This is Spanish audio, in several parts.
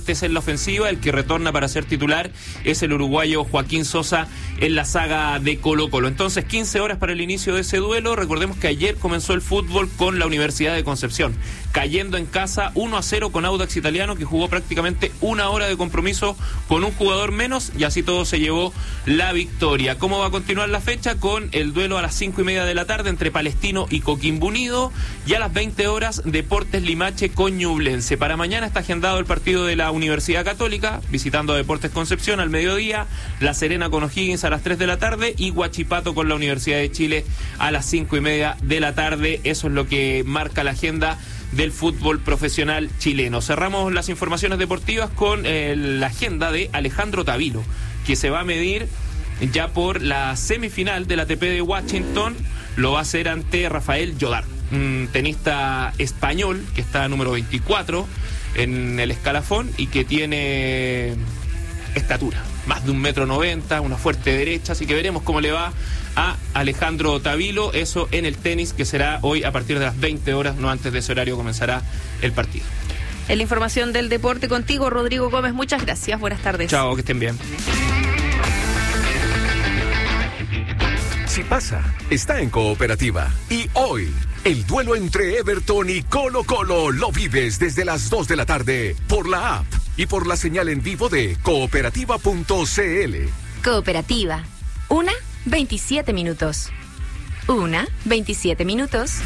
variantes en la ofensiva. El que retorna para ser titular es el uruguayo Joaquín Sosa en la saga de Colo-Colo. Entonces, 15 horas para el inicio de ese duelo. Recordemos que ayer comenzó el fútbol con la Universidad de Concepción, cayendo en casa 1-0 con Audax Italiano, que jugó prácticamente una hora de compromiso con un jugador menos, y así todo se llevó la victoria. ¿Cómo va a continuar la fecha? Con el duelo a las 5:30 de la tarde entre Palestino y Coquimbo Unido, y a las 20 horas Deportes Limache con Ñublense. Para mañana está agendado el partido de la Universidad Católica, visitando a Deportes Concepción al mediodía, La Serena con O'Higgins a las 3 de la tarde y Huachipato con la Universidad de Chile a las 5:30 de la tarde. Eso es lo que marca la agenda del fútbol profesional chileno. Cerramos las informaciones deportivas con la agenda de Alejandro Tavilo, que se va a medir ya por la semifinal del ATP de Washington. Lo va a hacer ante Rafael Llodar, un tenista español que está número 24 en el escalafón y que tiene estatura, más de 1,90 m, una fuerte derecha, así que veremos cómo le va a Alejandro Tavilo, eso en el tenis, que será hoy a partir de las 20 horas, no antes de ese horario comenzará el partido. En la información del deporte contigo, Rodrigo Gómez, muchas gracias, buenas tardes. Chao, que estén bien. Si pasa, está en Cooperativa. Y hoy, el duelo entre Everton y Colo-Colo lo vives desde las 2 de la tarde por la app y por la señal en vivo de cooperativa.cl. Cooperativa. 1:27 minutos. 1:27 minutos.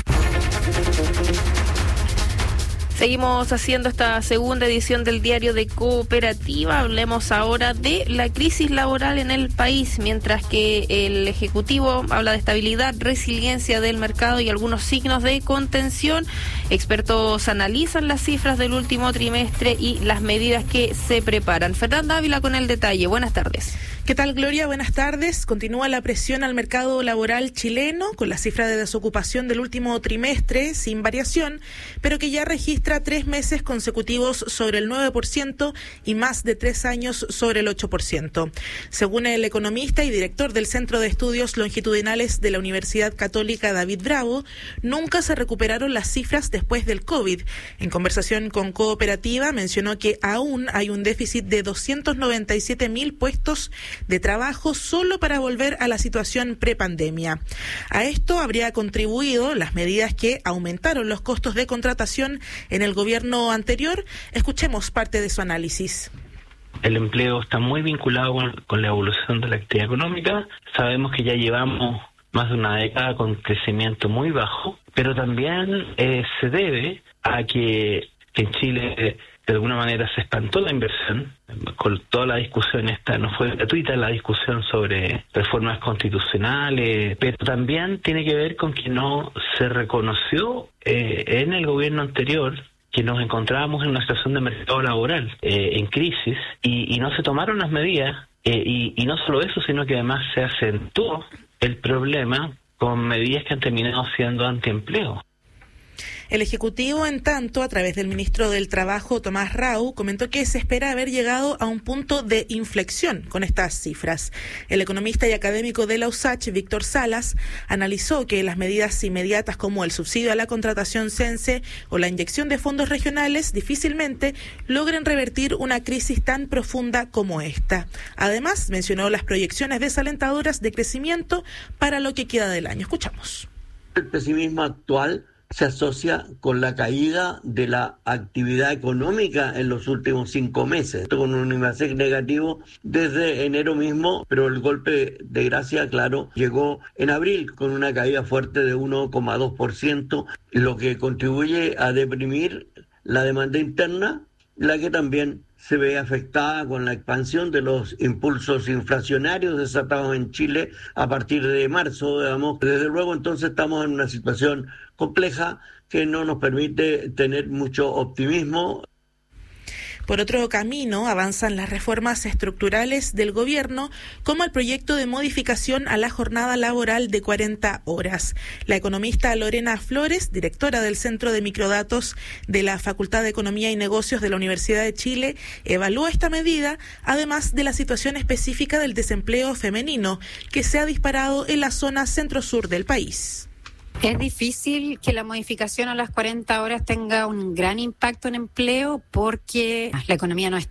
Seguimos haciendo esta segunda edición del diario de Cooperativa. Hablemos ahora de la crisis laboral en el país, mientras que el Ejecutivo habla de estabilidad, resiliencia del mercado y algunos signos de contención. Expertos analizan las cifras del último trimestre y las medidas que se preparan. Fernanda Ávila con el detalle. Buenas tardes. ¿Qué tal, Gloria? Buenas tardes. Continúa la presión al mercado laboral chileno, con la cifra de desocupación del último trimestre sin variación, pero que ya registra 3 meses consecutivos sobre el 9% y más de 3 años sobre el 8%. Según el economista y director del Centro de Estudios Longitudinales de la Universidad Católica, David Bravo, nunca se recuperaron las cifras después del COVID. En conversación con Cooperativa, mencionó que aún hay un déficit de 297.000 puestos de trabajo solo para volver a la situación prepandemia. A esto habría contribuido las medidas que aumentaron los costos de contratación en el gobierno anterior. Escuchemos parte de su análisis. El empleo está muy vinculado con la evolución de la actividad económica. Sabemos que ya llevamos más de una década con crecimiento muy bajo, pero también se debe a que en Chile de alguna manera se espantó la inversión. Con toda la discusión esta, no fue gratuita la discusión sobre reformas constitucionales, pero también tiene que ver con que no se reconoció en el gobierno anterior que nos encontrábamos en una situación de mercado laboral en crisis y no se tomaron las medidas y no solo eso, sino que además se acentuó el problema con medidas que han terminado siendo antiempleo. El Ejecutivo, en tanto, a través del ministro del Trabajo, Tomás Rau, comentó que se espera haber llegado a un punto de inflexión con estas cifras. El economista y académico de la USACH, Víctor Salas, analizó que las medidas inmediatas como el subsidio a la contratación CENSE o la inyección de fondos regionales difícilmente logren revertir una crisis tan profunda como esta. Además, mencionó las proyecciones desalentadoras de crecimiento para lo que queda del año. Escuchamos. El pesimismo actual se asocia con la caída de la actividad económica en los últimos 5 meses, con un IMASEC negativo desde enero mismo, pero el golpe de gracia, claro, llegó en abril con una caída fuerte de 1,2%, lo que contribuye a deprimir la demanda interna, la que también se ve afectada con la expansión de los impulsos inflacionarios desatados en Chile a partir de marzo, digamos. Desde luego, entonces, estamos en una situación compleja que no nos permite tener mucho optimismo. Por otro camino, avanzan las reformas estructurales del gobierno, como el proyecto de modificación a la jornada laboral de 40 horas. La economista Lorena Flores, directora del Centro de Microdatos de la Facultad de Economía y Negocios de la Universidad de Chile, evalúa esta medida, además de la situación específica del desempleo femenino, que se ha disparado en la zona centro-sur del país. Es difícil que la modificación a las 40 horas tenga un gran impacto en empleo porque la economía no está